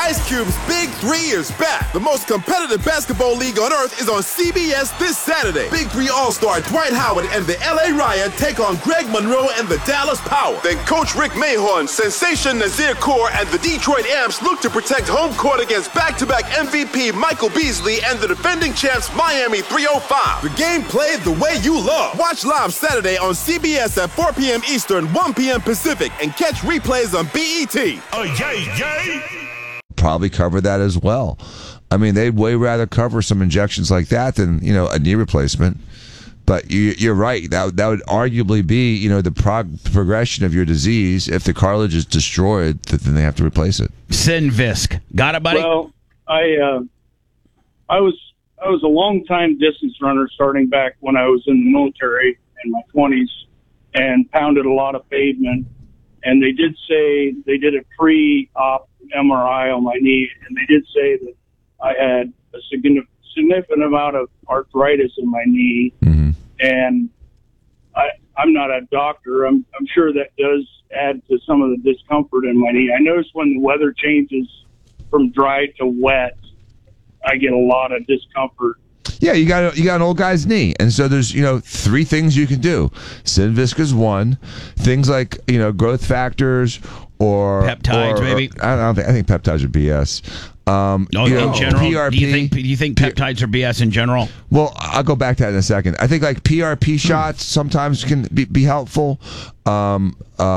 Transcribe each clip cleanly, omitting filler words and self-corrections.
Ice Cube's Big 3 is back. The most competitive basketball league on earth is on CBS this Saturday. Big 3 All-Star Dwight Howard and the LA Riot take on Greg Monroe and the Dallas Power. Then Coach Rick Mahorn, Sensation Nazir Kaur, and the Detroit Amps look to protect home court against back-to-back MVP Michael Beasley and the defending champs Miami 305. The game played the way you love. Watch live Saturday on CBS at 4 p.m. Eastern, 1 p.m. Pacific, and catch replays on BET. Oh, yay! Probably cover that as well. I mean, they'd way rather cover some injections like that than, a knee replacement. But you're right. That would arguably be, the progression of your disease. If the cartilage is destroyed, then they have to replace it. Synvisc. Got it, buddy? Well, I was a long-time distance runner starting back when I was in the military in my 20s and pounded a lot of pavement. And they did say they did a pre-op MRI on my knee, and they did say that I had a significant amount of arthritis in my knee. Mm-hmm. And I'm not a doctor. I'm sure that does add to some of the discomfort in my knee. I notice when the weather changes from dry to wet, I get a lot of discomfort. Yeah, you got an old guy's knee, and so there's 3 things you can do. Synvisc is one. Things like growth factors or peptides, maybe. I think peptides are BS. In general, PRP, do you think peptides are BS in general? Well, I'll go back to that in a second. I think like PRP shots sometimes can be helpful, and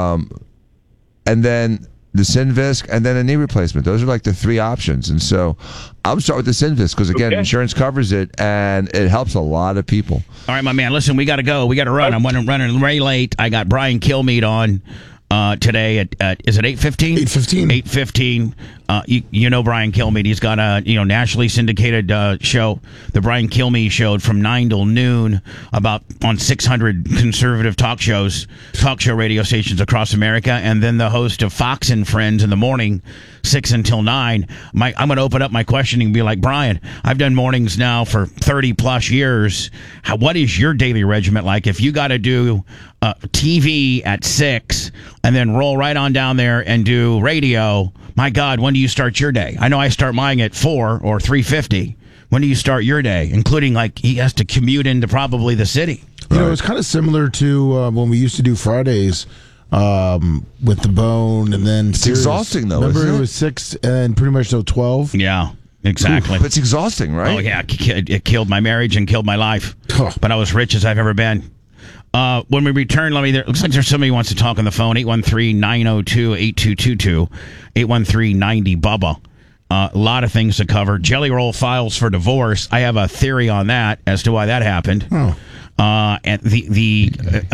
then the Synvisc, and then a knee replacement. Those are like the 3 options. And so I would start with the Synvisc because, again, insurance covers it, and it helps a lot of people. All right, my man. Listen, we got to go. We got to run. I'm running way late. I got Brian Kilmeade on today at is it 8:15? 8:15. You know Brian Kilmeade. He's got a nationally syndicated show, the Brian Kilmeade Show, from 9 till noon, on 600 conservative talk show radio stations across America, and then the host of Fox and Friends in the morning, 6 until 9. I'm going to open up my questioning and be like, Brian, I've done mornings now for 30 plus years. What is your daily regimen like? If you got to do TV at 6 and then roll right on down there and do radio, my God, when do you start your day? I know I start mine at 4 or 3:50. When do you start your day? Including, he has to commute into probably the city. It's kind of similar to when we used to do Fridays with the Bone, and then it's exhausting though. Remember, isn't it was 6 and pretty much till 12. Yeah, exactly. But it's exhausting, right? Oh yeah, it killed my marriage and killed my life. But I was rich as I've ever been. When we return, looks like there's somebody who wants to talk on the phone. 813-902-8222, 813-90-BUBBA. A lot of things to cover. Jelly Roll files for divorce. I have a theory on that as to why that happened. Oh. And you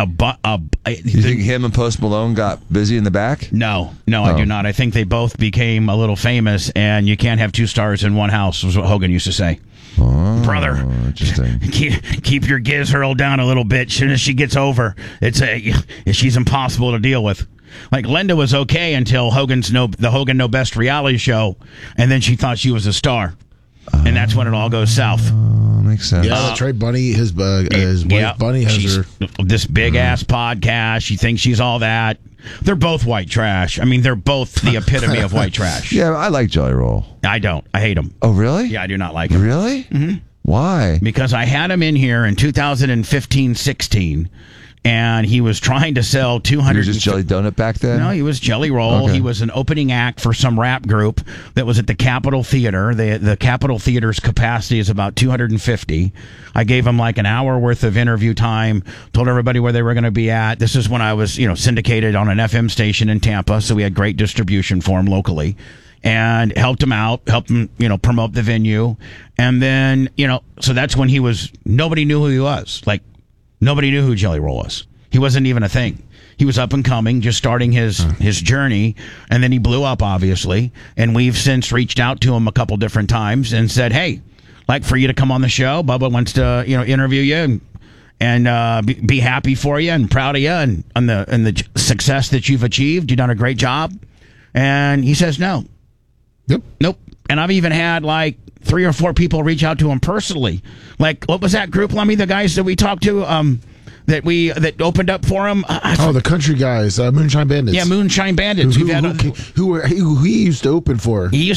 think him and Post Malone got busy in the back? No, I do not. I think they both became a little famous, and you can't have 2 stars in one house, was what Hogan used to say. Oh, brother, interesting. Keep your giz hurled down a little bit. As soon as she gets over, she's impossible to deal with. Like Linda was okay until the Hogan No Best reality show, and then she thought she was a star, and that's when it all goes south. Makes sense. Yeah, that's right. Bunny, his wife Bunny has her this big ass podcast. She thinks she's all that. They're both white trash. I mean, they're both the epitome of white trash. Yeah, I like Jelly Roll. I don't. I hate him. Oh, really? Yeah, I do not like him. Really? Mm-hmm. Why? Because I had him in here in 2015-16, and he was trying to sell 200. He was just Jelly Donut back then? No, he was Jelly Roll. Okay. He was an opening act for some rap group that was at the Capitol Theater. The Capitol Theater's capacity is about 250. I gave him like an hour worth of interview time, told everybody where they were going to be at. This is when I was, syndicated on an FM station in Tampa, so we had great distribution for him locally. And helped him out, promote the venue. And then, so that's when nobody knew who he was. Like, nobody knew who Jelly Roll was. He wasn't even a thing. He was up and coming, just starting his journey. And then he blew up, obviously. And we've since reached out to him a couple different times and said, hey, like for you to come on the show. Bubba wants to, interview you and be happy for you and proud of you and the success that you've achieved. You've done a great job. And he says no. Yep. Nope. And I've even had like 3 or 4 people reach out to him personally. Like, what was that group, Lummy? The guys that we talked to, that opened up for him. The country guys, Moonshine Bandits. Yeah, Moonshine Bandits. Who he used to open for. He